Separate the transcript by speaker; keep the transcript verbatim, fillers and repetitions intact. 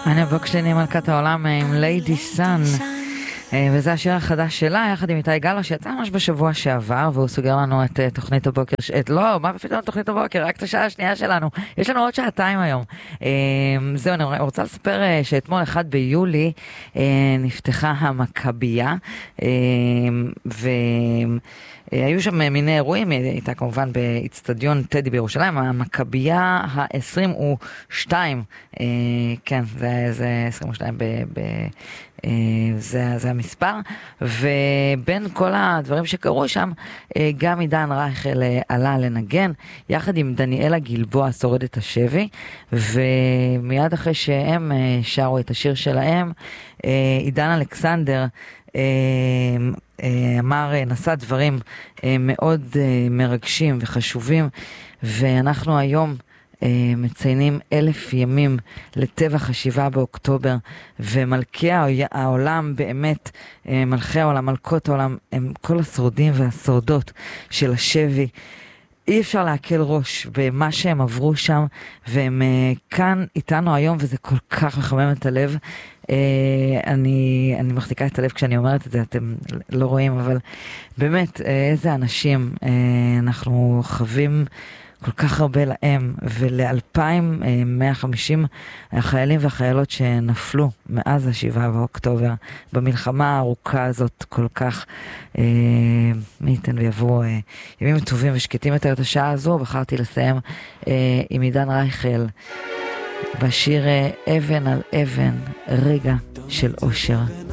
Speaker 1: אנה בוקשטיין מלכת העולם עם ליידי סאן, וזה השיר החדש שלה יחד עם איתי גלו שיצא ממש בשבוע שעבר, והוא סוגר לנו את תוכנית הבוקר, את, לא, מה פתאום תוכנית הבוקר, רק את השעה השנייה שלנו, יש לנו עוד שעתיים היום. זהו, אני רוצה לספר שאתמול אחד ביולי נפתחה המכבייה, ו... היו שם מיני אירועים, הייתה כמובן באצטדיון טדי בירושלים, המכבייה ה-עשרים ושתיים, כן, זה, זה עשרים ושתיים ב... ב זה, זה המספר, ובין כל הדברים שקרו שם, גם עידן רייכל עלה לנגן, יחד עם דניאלה גלבוע, שורדת השבי, ומיד אחרי שהם שרו את השיר שלהם, עידן אלכסנדר אמר, נשא דברים מאוד מרגשים וחשובים, ואנחנו היום מציינים אלף ימים לטבח השבעה באוקטובר, ומלכי העולם, באמת מלכי העולם, מלכות העולם, הם כל השורדים והשורדות של השבי. אי אפשר להקל ראש במה שהם עברו שם, והם כאן איתנו היום, וזה כל כך מחמם את הלב. אני, אני מחזיקה את הלב כשאני אומרת את זה, אתם לא רואים, אבל באמת, איזה אנשים אנחנו חווים כל כך הרבה להם, ול-אלפיים מאה וחמישים החיילים והחיילות שנפלו מאז השבעה באוקטובר, במלחמה הארוכה הזאת כל כך, אה, מי ייתן ויבוא אה, ימים טובים ושקטים יותר את השעה הזו. בחרתי לסיים אה, עם עידן רייכל, בשיר אה, אבן על אבן, רגע של אושר.